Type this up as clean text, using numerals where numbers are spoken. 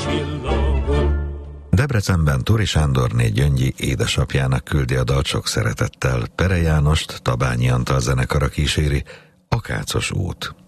csillagok. Debrecenben Tóri Sándorné Gyöngyi édesapjának küldi a dalt sok szeretettel. Pere Jánost Tabányi Antal zenekara kíséri, Akácos út.